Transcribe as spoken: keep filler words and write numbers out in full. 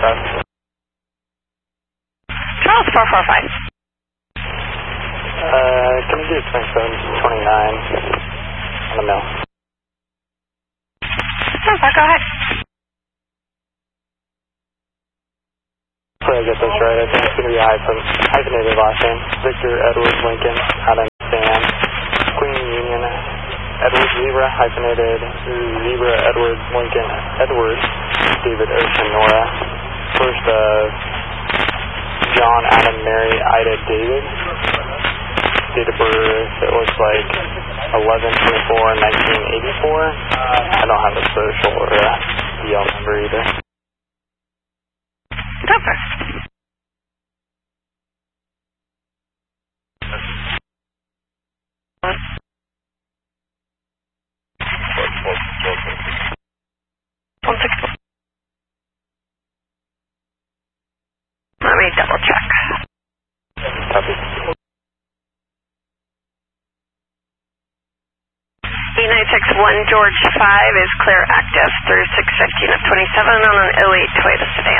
Southwest. Charles four four five. Uh, can you do twenty-seven twenty-nine on the mill? four four, go ahead. Hopefully I get this right. I think it's going to be a hyphen, hyphenated last name. Victor Edward Lincoln, Adam Sam, Queen Union, Edward Zebra, hyphenated Zebra Edward Lincoln, Edward, David Ocean Nora. First, uh, John Adam Mary Ida David. Date of birth, it looks like eleven twenty-four nineteen eighty-four. I don't have a social or a D L number either. Go first. One six four. Let me double check. Copy. nine six one George five is clear active through six fifteen of twenty-seven on an oh eight Toyota sedan.